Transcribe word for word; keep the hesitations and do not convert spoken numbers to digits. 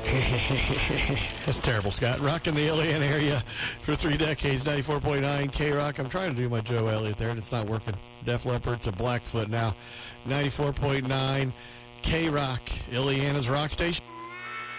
That's terrible, Scott. Rocking the Iliana area for three decades, ninety-four point nine K-Rock. I'm trying to do my Joe Elliott there, and it's not working. Def Leppard to Blackfoot now. ninety-four point nine K-Rock, Iliana's rock station.